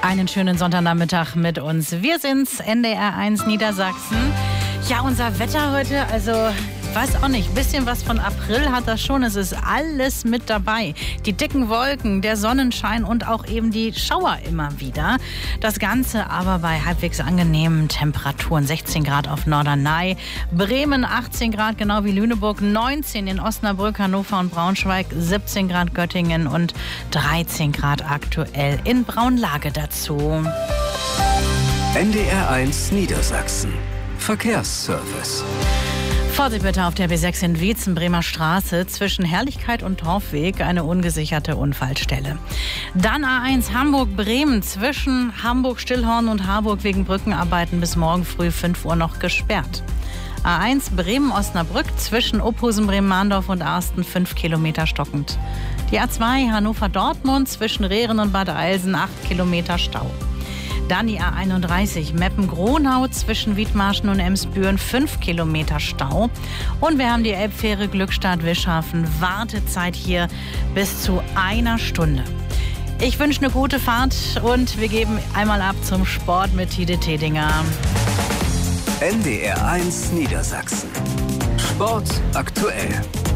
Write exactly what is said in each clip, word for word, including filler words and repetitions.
Einen schönen Sonntagnachmittag mit uns. Wir sind's, N D R eins Niedersachsen. Ja, unser Wetter heute, also weiß auch nicht, bisschen was von April hat das schon. Es ist alles mit dabei. Die dicken Wolken, der Sonnenschein und auch eben die Schauer immer wieder. Das Ganze aber bei halbwegs angenehmen Temperaturen. sechzehn Grad auf Norderney, Bremen achtzehn Grad, genau wie Lüneburg, neunzehn in Osnabrück, Hannover und Braunschweig, siebzehn Grad Göttingen und dreizehn Grad aktuell in Braunlage dazu. N D R eins Niedersachsen. Verkehrsservice. Vorsicht bitte auf der B sechs in Wietzen, Bremer Straße, zwischen Herrlichkeit und Torfweg, eine ungesicherte Unfallstelle. Dann A eins Hamburg-Bremen, zwischen Hamburg-Stillhorn und Harburg wegen Brückenarbeiten bis morgen früh fünf Uhr noch gesperrt. A eins Bremen-Osnabrück, zwischen Ophusen, Bremen-Mahndorf und Arsten fünf Kilometer stockend. Die A zwei Hannover-Dortmund, zwischen Rehren und Bad Eilsen acht Kilometer Stau. Dann die A einunddreißig Meppen-Gronau zwischen Wiedmarschen und Emsbüren fünf Kilometer Stau. Und wir haben die Elbfähre Glückstadt-Wischhafen. Wartezeit hier bis zu einer Stunde. Ich wünsche eine gute Fahrt und wir geben einmal ab zum Sport mit Tide Tedinger. N D R eins Niedersachsen. Sport aktuell.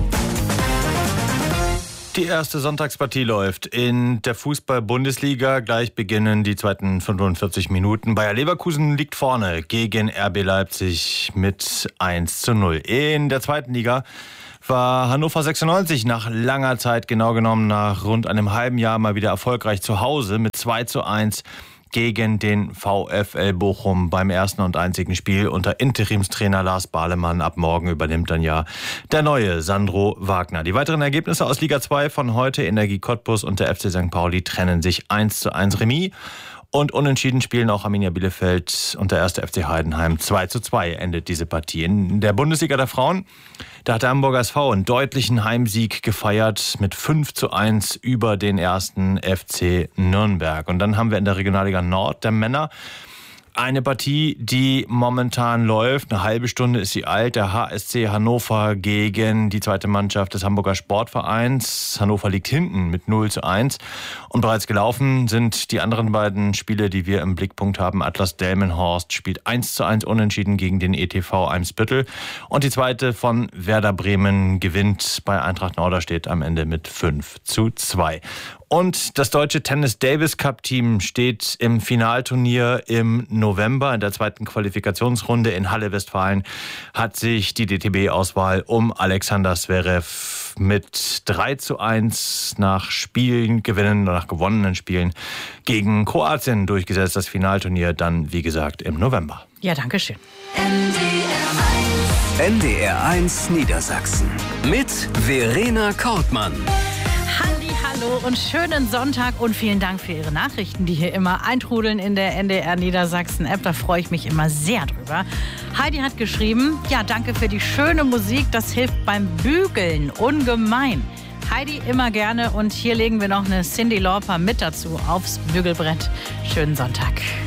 Die erste Sonntagspartie läuft in der Fußball-Bundesliga. Gleich beginnen die zweiten fünfundvierzig Minuten. Bayer Leverkusen liegt vorne gegen R B Leipzig mit eins zu null. In der zweiten Liga war Hannover sechsundneunzig nach langer Zeit, genau genommen nach rund einem halben Jahr, mal wieder erfolgreich zu Hause mit zwei zu eins. Gegen den VfL Bochum beim ersten und einzigen Spiel unter Interimstrainer Lars Bahlemann. Ab morgen übernimmt dann ja der neue Sandro Wagner. Die weiteren Ergebnisse aus Liga zwei von heute: Energie Cottbus und der F C Sankt Pauli trennen sich eins zu eins Remis. Und unentschieden spielen auch Arminia Bielefeld und der erste F C Heidenheim. zwei zu zwei endet diese Partie. In der Bundesliga der Frauen, da hat der Hamburger S V einen deutlichen Heimsieg gefeiert mit fünf zu eins über den ersten F C Nürnberg. Und dann haben wir in der Regionalliga Nord der Männer eine Partie, die momentan läuft. Eine halbe Stunde ist sie alt. Der H S C Hannover gegen die zweite Mannschaft des Hamburger Sportvereins. Hannover liegt hinten mit null zu eins. Und bereits gelaufen sind die anderen beiden Spiele, die wir im Blickpunkt haben. Atlas Delmenhorst spielt eins zu eins unentschieden gegen den E T V Eimsbüttel. Und die zweite von Werder Bremen gewinnt bei Eintracht Norderstedt am Ende mit fünf zu zwei. Und das deutsche Tennis-Davis-Cup-Team steht im Finalturnier im November. In der zweiten Qualifikationsrunde in Halle, Westfalen, hat sich die D T B-Auswahl um Alexander Zverev mit drei zu eins nach Spielen gewinnen, nach gewonnenen Spielen gegen Kroatien durchgesetzt. Das Finalturnier dann, wie gesagt, im November. Ja, danke schön. N D R eins Niedersachsen mit Verena Kortmann. Hallo und schönen Sonntag und vielen Dank für Ihre Nachrichten, die hier immer eintrudeln in der N D R Niedersachsen-App. Da freue ich mich immer sehr drüber. Heidi hat geschrieben, ja, danke für die schöne Musik, das hilft beim Bügeln ungemein. Heidi, immer gerne, und hier legen wir noch eine Cyndi Lauper mit dazu aufs Bügelbrett. Schönen Sonntag.